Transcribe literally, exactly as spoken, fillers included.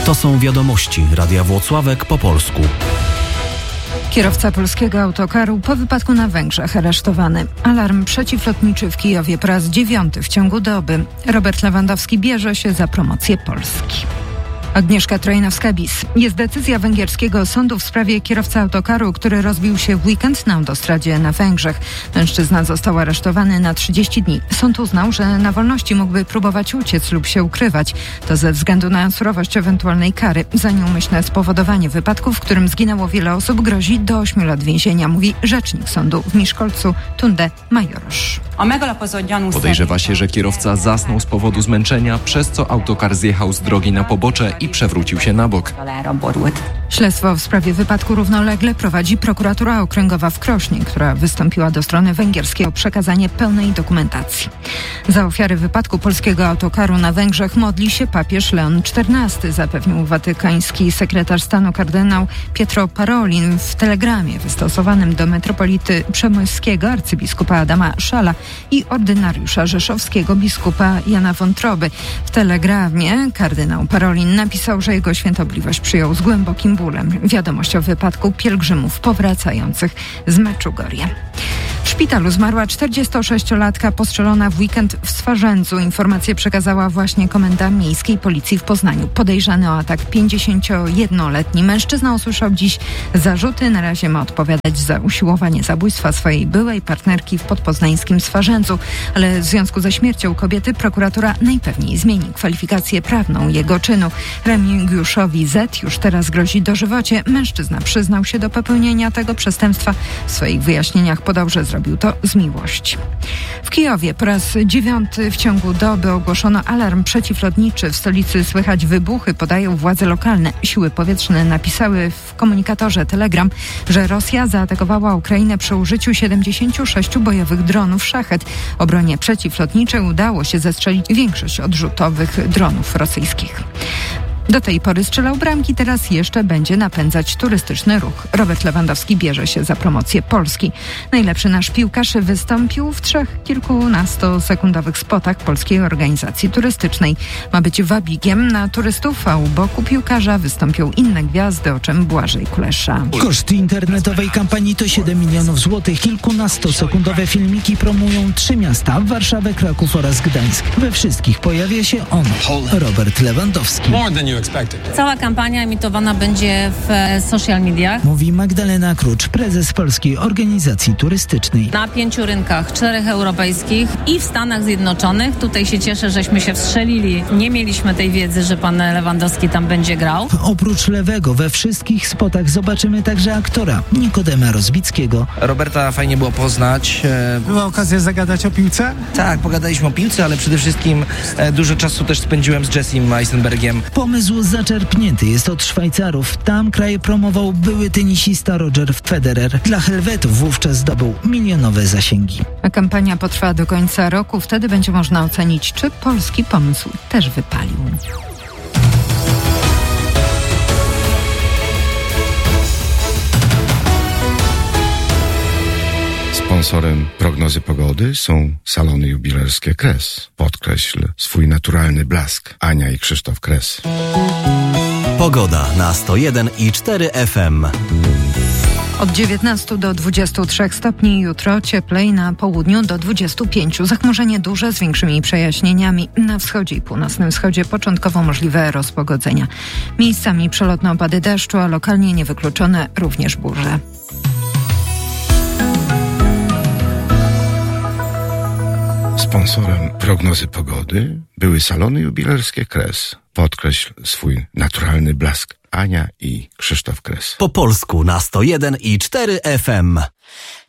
To są wiadomości Radia Włocławek po polsku. Kierowca polskiego autokaru po wypadku na Węgrzech aresztowany. Alarm przeciwlotniczy w Kijowie po raz dziewiąty w ciągu doby. Robert Lewandowski bierze się za promocję Polski. Agnieszka Trojnowska-Bis. Jest decyzja węgierskiego sądu w sprawie kierowcy autokaru, który rozbił się w weekend na autostradzie na Węgrzech. Mężczyzna został aresztowany na trzydzieści dni. Sąd uznał, że na wolności mógłby próbować uciec lub się ukrywać. To ze względu na surowość ewentualnej kary. Za nieumyślne spowodowanie wypadku, w którym zginęło wiele osób, grozi do ośmiu lat więzienia, mówi rzecznik sądu w Miszkolcu Tunde Majorosz. Podejrzewa się, że kierowca zasnął z powodu zmęczenia, przez co autokar zjechał z drogi na pobocze i przewrócił się na bok. Śledztwo w sprawie wypadku równolegle prowadzi prokuratura okręgowa w Krośnie, która wystąpiła do strony węgierskiej o przekazanie pełnej dokumentacji. Za ofiary wypadku polskiego autokaru na Węgrzech modli się papież Leon czternasty, zapewnił watykański sekretarz stanu kardynał Pietro Parolin w telegramie wystosowanym do metropolity przemyskiego arcybiskupa Adama Szala i ordynariusza rzeszowskiego biskupa Jana Wątroby. W telegramie kardynał Parolin napisał, że jego świętobliwość przyjął z głębokim bólem wiadomość o wypadku pielgrzymów powracających z Meczugorie. W szpitalu zmarła czterdziestosześciolatka postrzelona w weekend w Swarzędzu. Informację przekazała właśnie komenda miejskiej policji w Poznaniu. Podejrzany o atak pięćdziesięciojednoletni mężczyzna usłyszał dziś zarzuty. Na razie ma odpowiadać za usiłowanie zabójstwa swojej byłej partnerki w podpoznańskim Swarzędzu. Ale w związku ze śmiercią kobiety prokuratura najpewniej zmieni kwalifikację prawną jego czynu. Remigiuszowi Z już teraz grozi dożywocie. Mężczyzna przyznał się do popełnienia tego przestępstwa. W swoich wyjaśnieniach podał, że zrobił to z miłości. W Kijowie po raz dziewiąty w ciągu doby ogłoszono alarm przeciwlotniczy. W stolicy słychać wybuchy, podają władze lokalne. Siły powietrzne napisały w komunikatorze Telegram, że Rosja zaatakowała Ukrainę przy użyciu siedemdziesięciu sześciu bojowych dronów Szachet. Obronie przeciwlotniczej udało się zestrzelić większość odrzutowych dronów rosyjskich. Do tej pory strzelał bramki, teraz jeszcze będzie napędzać turystyczny ruch. Robert Lewandowski bierze się za promocję Polski. Najlepszy nasz piłkarz wystąpił w trzech kilkunastosekundowych spotach polskiej organizacji turystycznej. Ma być wabigiem na turystów, a u boku piłkarza wystąpią inne gwiazdy, o czym Błażej Kulesza. Koszt internetowej kampanii to siedem milionów złotych. Kilkunastosekundowe filmiki promują trzy miasta: Warszawę, Kraków oraz Gdańsk. We wszystkich pojawia się on, Robert Lewandowski. Cała kampania emitowana będzie w social mediach. Mówi Magdalena Krucz, prezes Polskiej Organizacji Turystycznej. Na pięciu rynkach, czterech europejskich i w Stanach Zjednoczonych. Tutaj się cieszę, żeśmy się wstrzelili. Nie mieliśmy tej wiedzy, że pan Lewandowski tam będzie grał. Oprócz Lewego we wszystkich spotach zobaczymy także aktora Nikodema Rozbickiego. Roberta fajnie było poznać. Była okazja zagadać o piłce? Tak, pogadaliśmy o piłce, ale przede wszystkim dużo czasu też spędziłem z Jessim Eisenbergiem. Pomysł zaczerpnięty jest od Szwajcarów. Tam kraj promował były tenisista Roger Federer. Dla Helwetów wówczas zdobył milionowe zasięgi. A kampania potrwa do końca roku. Wtedy będzie można ocenić, czy polski pomysł też wypalił. Sponsorem prognozy pogody są salony jubilerskie Kres. Podkreśl swój naturalny blask. Ania i Krzysztof Kres. Pogoda na sto jeden i cztery F M. Od dziewiętnastu do dwudziestu trzech stopni, jutro cieplej, na południu do dwudziestu pięciu. Zachmurzenie duże z większymi przejaśnieniami. Na wschodzie i północnym wschodzie początkowo możliwe rozpogodzenia. Miejscami przelotne opady deszczu, a lokalnie niewykluczone również burze. Sponsorem prognozy pogody były salony jubilerskie Kres. Podkreśl swój naturalny blask. Ania i Krzysztof Kres. Po polsku na sto jeden i cztery F M.